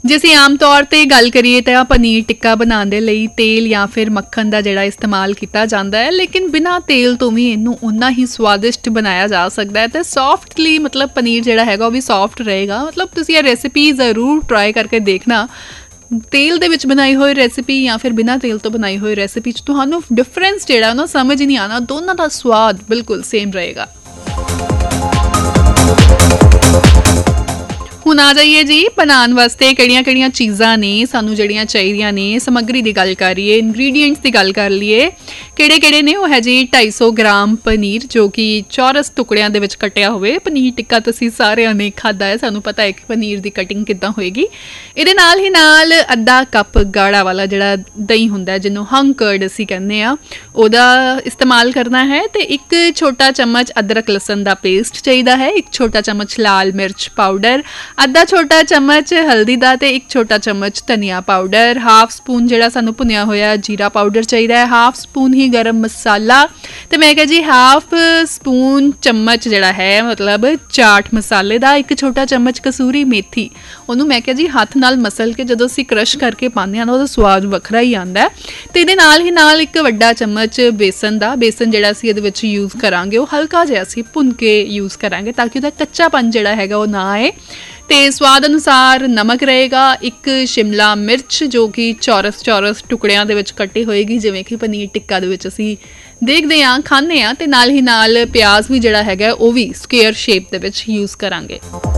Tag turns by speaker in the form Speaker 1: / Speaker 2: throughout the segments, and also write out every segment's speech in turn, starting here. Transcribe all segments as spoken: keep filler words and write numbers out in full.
Speaker 1: ਜੇ ਅਸੀਂ ਆਮ ਤੌਰ 'ਤੇ ਗੱਲ ਕਰੀਏ ਤਾਂ ਪਨੀਰ ਟਿੱਕਾ ਬਣਾਉਣ ਦੇ ਲਈ ਤੇਲ ਜਾਂ ਫਿਰ ਮੱਖਣ ਦਾ ਜਿਹੜਾ ਇਸਤੇਮਾਲ ਕੀਤਾ ਜਾਂਦਾ ਹੈ, ਲੇਕਿਨ ਬਿਨਾਂ ਤੇਲ ਤੋਂ ਵੀ ਇਹਨੂੰ ਉਨਾ ਹੀ ਸਵਾਦਿਸ਼ਟ ਬਣਾਇਆ ਜਾ ਸਕਦਾ ਹੈ ਤੇ ਸੌਫਟਲੀ, ਮਤਲਬ ਪਨੀਰ ਜਿਹੜਾ ਹੈਗਾ ਉਹ ਵੀ ਸੌਫਟ ਰਹੇਗਾ। ਮਤਲਬ ਤੁਸੀਂ ਇਹ ਰੈਸਿਪੀ ਜ਼ਰੂਰ ਟਰਾਈ ਕਰਕੇ ਦੇਖਣਾ। ਤੇਲ ਦੇ ਵਿੱਚ ਬਣਾਈ ਹੋਈ ਰੈਸਿਪੀ ਜਾਂ ਫਿਰ ਬਿਨਾਂ ਤੇਲ ਤੋਂ ਬਣਾਈ ਹੋਈ ਰੈਸਿਪੀ 'ਚ ਤੁਹਾਨੂੰ ਡਿਫਰੈਂਸ ਜਿਹੜਾ ਨਾ ਸਮਝ ਹੀ ਨਹੀਂ ਆਉਣਾ, ਦੋਨਾਂ ਦਾ ਸਵਾਦ ਬਿਲਕੁਲ ਸੇਮ ਰਹੇਗਾ। ਹੁਣ ਆ ਜਾਈਏ ਜੀ ਬਣਾਉਣ ਵਾਸਤੇ ਕਿਹੜੀਆਂ ਕਿਹੜੀਆਂ ਚੀਜ਼ਾਂ ਨੇ ਸਾਨੂੰ ਜਿਹੜੀਆਂ ਚਾਹੀਦੀਆਂ ਨੇ। ਸਮੱਗਰੀ ਦੀ ਗੱਲ ਕਰੀਏ, ਇਨਗਰੀਡੀਐਂਟਸ ਦੀ ਗੱਲ ਕਰ ਲਈਏ, ਕਿਹੜੇ ਕਿਹੜੇ ਨੇ। ਉਹ ਹੈ ਜੀ ਢਾਈ ਸੌ ਗ੍ਰਾਮ ਪਨੀਰ, ਜੋ ਕਿ ਚੌਰਸ ਟੁਕੜਿਆਂ ਦੇ ਵਿੱਚ ਕੱਟਿਆ ਹੋਵੇ। ਪਨੀਰ ਟਿੱਕਾ ਤੁਸੀਂ ਸਾਰਿਆਂ ਨੇ ਖਾਧਾ ਹੈ, ਸਾਨੂੰ ਪਤਾ ਹੈ ਕਿ ਪਨੀਰ ਦੀ ਕਟਿੰਗ ਕਿੱਦਾਂ ਹੋਏਗੀ। ਇਹਦੇ ਨਾਲ ਹੀ ਨਾਲ ਅੱਧਾ ਕੱਪ ਗਾੜਾ ਵਾਲਾ ਜਿਹੜਾ ਦਹੀਂ ਹੁੰਦਾ, ਜਿਹਨੂੰ ਹੰਗ ਕਰਡ ਅਸੀਂ ਕਹਿੰਦੇ ਆ, ਉਹਦਾ ਇਸਤੇਮਾਲ ਕਰਨਾ ਹੈ। ਤੇ ਇੱਕ ਛੋਟਾ ਚਮਚ ਅਦਰਕ ਲਸਣ ਦਾ ਪੇਸਟ ਚਾਹੀਦਾ ਹੈ, ਇੱਕ ਛੋਟਾ ਚਮਚ ਲਾਲ ਮਿਰਚ ਪਾਊਡਰ, ਅੱਧਾ ਛੋਟਾ ਚਮਚ ਹਲਦੀ ਦਾ ਤੇ ਇੱਕ ਛੋਟਾ ਚਮਚ ਧਨੀਆ ਪਾਊਡਰ, ਹਾਫ ਸਪੂਨ ਜਿਹੜਾ ਸਾਨੂੰ ਭੁੰਨਿਆ ਹੋਇਆ ਜੀਰਾ ਪਾਊਡਰ ਚਾਹੀਦਾ ਹੈ, ਹਾਫ ਸਪੂਨ ਹੀ ਗਰਮ ਮਸਾਲਾ, ਤੇ ਮੈਂ ਕਿਹਾ ਜੀ ਹਾਫ ਸਪੂਨ ਚਮਚ ਜਿਹੜਾ ਹੈ ਮਤਲਬ ਚਾਟ ਮਸਾਲੇ ਦਾ, ਇੱਕ ਛੋਟਾ ਚਮਚ ਕਸੂਰੀ ਮੇਥੀ। ਉਹਨੂੰ ਮੈਂ ਕਿਹਾ ਜੀ ਹੱਥ ਨਾਲ ਮਸਲ ਕੇ ਜਦੋਂ ਅਸੀਂ ਕ੍ਰਸ਼ ਕਰਕੇ ਪਾਉਂਦੇ ਹਾਂ ਨਾ, ਉਹਦਾ ਸਵਾਦ ਵੱਖਰਾ ਹੀ ਆਉਂਦਾ। ਤੇ ਇਹਦੇ ਨਾਲ ਹੀ ਨਾਲ ਇੱਕ ਵੱਡਾ ਚਮਚ ਬੇਸਨ ਦਾ, ਬੇਸਨ ਜਿਹੜਾ ਅਸੀਂ ਇਹਦੇ ਵਿੱਚ ਯੂਜ਼ ਕਰਾਂਗੇ ਉਹ ਹਲਕਾ ਜਿਹਾ ਅਸੀਂ ਭੁੰਨ ਕੇ ਯੂਜ਼ ਕਰਾਂਗੇ ਤਾਂ ਕਿ ਉਹਦਾ ਕੱਚਾਪਨ ਜਿਹੜਾ ਹੈਗਾ ਉਹ ਨਾ ਆਏ। ਤੇ ਸਵਾਦ ਅਨੁਸਾਰ ਨਮਕ ਰਹੇਗਾ, ਇੱਕ ਸ਼ਿਮਲਾ ਮਿਰਚ ਜੋ ਕਿ ਚੌਰਸ ਚੌਰਸ ਟੁਕੜਿਆਂ ਦੇ ਵਿੱਚ ਕੱਟੀ ਹੋਏਗੀ, ਜਿਵੇਂ ਕਿ ਪਨੀਰ ਟਿੱਕਾ ਦੇ ਵਿੱਚ ਅਸੀਂ ਦੇਖਦੇ ਹਾਂ ਖਾਂਦੇ ਹਾਂ। ਤੇ ਨਾਲ ਹੀ ਨਾਲ ਪਿਆਜ਼ ਵੀ ਜਿਹੜਾ ਹੈਗਾ ਉਹ ਵੀ ਸਕੁਏਅਰ ਸ਼ੇਪ ਦੇ ਵਿੱਚ ਯੂਜ਼ ਕਰਾਂਗੇ।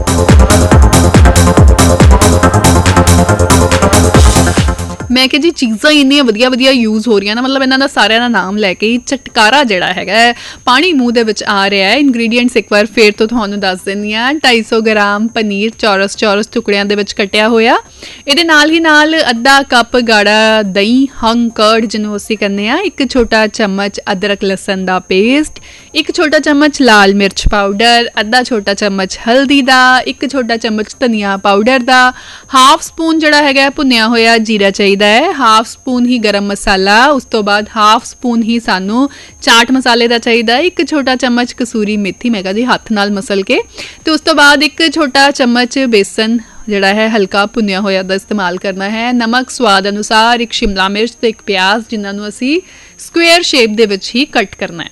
Speaker 1: ਮੈਂ ਕਿਹਾ ਜੀ ਚੀਜ਼ਾਂ ਇੰਨੀਆਂ ਵਧੀਆ ਵਧੀਆ ਯੂਜ਼ ਹੋ ਰਹੀਆਂ ਨਾ, ਮਤਲਬ ਇਹਨਾਂ ਦਾ ਸਾਰਿਆਂ ਦਾ ਨਾਮ ਲੈ ਕੇ ਹੀ ਚਟਕਾਰਾ ਜਿਹੜਾ ਹੈਗਾ ਪਾਣੀ ਮੂੰਹ ਦੇ ਵਿੱਚ ਆ ਰਿਹਾ ਹੈ। ਇਨਗਰੀਡੀਐਂਟਸ ਇੱਕ ਵਾਰ ਫਿਰ ਤੋਂ ਤੁਹਾਨੂੰ ਦੱਸ ਦਿੰਦੀ ਹਾਂ। ਢਾਈ ਸੌ ਗ੍ਰਾਮ ਪਨੀਰ ਚੌਰਸ ਚੌਰਸ ਟੁਕੜਿਆਂ ਦੇ ਵਿੱਚ ਕੱਟਿਆ ਹੋਇਆ, ਇਹਦੇ ਨਾਲ ਹੀ ਨਾਲ ਅੱਧਾ ਕੱਪ ਗਾੜਾ ਦਹੀਂ ਹੰਗ ਕਰਡ ਜਿਹਨੂੰ ਅਸੀਂ ਕਹਿੰਦੇ ਹਾਂ, ਇੱਕ ਛੋਟਾ ਚਮਚ ਅਦਰਕ ਲਸਣ ਦਾ ਪੇਸਟ, ਇੱਕ ਛੋਟਾ ਚਮਚ ਲਾਲ ਮਿਰਚ ਪਾਊਡਰ, ਅੱਧਾ ਛੋਟਾ ਚਮਚ ਹਲਦੀ ਦਾ, ਇੱਕ ਛੋਟਾ ਚਮਚ ਧਨੀਆ ਪਾਊਡਰ ਦਾ, ਹਾਫ ਸਪੂਨ ਜਿਹੜਾ ਹੈਗਾ ਭੁੰਨਿਆ ਹੋਇਆ ਜੀਰਾ ਚਾਹੀਦਾ ਹੈ, ਹਾਫ ਸਪੂਨ ਹੀ ਗਰਮ ਮਸਾਲਾ, ਉਸ ਤੋਂ ਬਾਅਦ ਹਾਫ ਸਪੂਨ ਹੀ ਸਾਨੂੰ ਚਾਟ ਮਸਾਲੇ ਦਾ ਚਾਹੀਦਾ, ਇੱਕ ਛੋਟਾ ਚਮਚ ਕਸੂਰੀ ਮੇਥੀ ਮੈਂ ਕਿਹਾ ਜੀ ਹੱਥ ਨਾਲ ਮਸਲ ਕੇ, ਤੇ ਉਸ ਤੋਂ ਬਾਅਦ ਇੱਕ ਛੋਟਾ ਚਮਚ ਬੇਸਨ ਜਿਹੜਾ ਹੈ ਹਲਕਾ ਭੁੰਨਿਆ ਹੋਇਆ ਦਾ ਇਸਤੇਮਾਲ ਕਰਨਾ ਹੈ। ਨਮਕ ਸਵਾਦ ਅਨੁਸਾਰ, ਇੱਕ ਸ਼ਿਮਲਾ ਮਿਰਚ ਤੇ ਇੱਕ ਪਿਆਜ਼ ਜਿਨ੍ਹਾਂ ਨੂੰ ਅਸੀਂ ਸਕੁਏਅਰ ਸ਼ੇਪ ਦੇ ਵਿੱਚ ਹੀ ਕੱਟ ਕਰਨਾ ਹੈ।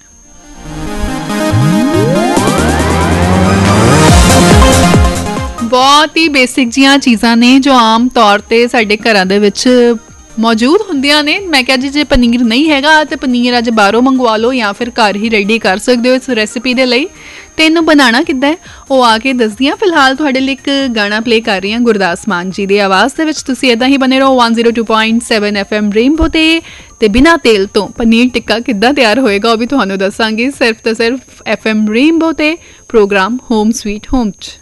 Speaker 1: ਬਹੁਤ ਹੀ ਬੇਸਿਕ ਜੀਆਂ ਚੀਜ਼ਾਂ ਨੇ ਜੋ ਆਮ ਤੌਰ ਤੇ ਸਾਡੇ ਘਰਾਂ ਦੇ ਵਿੱਚ ਮੌਜੂਦ ਹੁੰਦੀਆਂ ਨੇ। ਮੈਂ ਕਿਹਾ ਜੀ ਜੇ ਪਨੀਰ ਨਹੀਂ ਹੈਗਾ ਤੇ ਪਨੀਰ ਅੱਜ ਬਾਹਰੋਂ ਮੰਗਵਾ ਲਓ ਜਾਂ ਫਿਰ ਘਰ ਹੀ ਰੈਡੀ ਕਰ ਸਕਦੇ ਹੋ ਇਸ ਰੈਸਿਪੀ ਦੇ ਲਈ। ਤੇ ਇਹਨੂੰ ਬਣਾਉਣਾ ਕਿੱਦਾਂ ਹੈ ਉਹ ਆ ਕੇ ਦੱਸਦੀ ਹਾਂ। ਫਿਲਹਾਲ ਤੁਹਾਡੇ ਲਈ ਇੱਕ ਗਾਣਾ ਪਲੇ ਕਰ ਰਹੀ ਹਾਂ ਗੁਰਦਾਸ ਮਾਨ ਜੀ ਦੀ ਆਵਾਜ਼ ਦੇ ਵਿੱਚ। ਤੁਸੀਂ ਇੱਦਾਂ ਹੀ ਬਣੇ ਰਹੋ ਇੱਕ ਸੌ ਦੋ ਪੁਆਇੰਟ ਸੱਤ ਐਫ ਐਮ ਰੇਨਬੋ ਤੇ। ਤੇ ਬਿਨਾਂ ਤੇਲ ਤੋਂ ਪਨੀਰ ਟਿੱਕਾ ਕਿੱਦਾਂ ਤਿਆਰ ਹੋਏਗਾ ਉਹ ਵੀ ਤੁਹਾਨੂੰ ਦੱਸਾਂਗੀ, ਸਿਰਫ ਤੇ ਸਿਰਫ ਐਫ ਐਮ ਰੇਨਬੋ ਤੇ ਪ੍ਰੋਗਰਾਮ ਹੋਮ ਸਵੀਟ ਹੋਮ 'ਚ।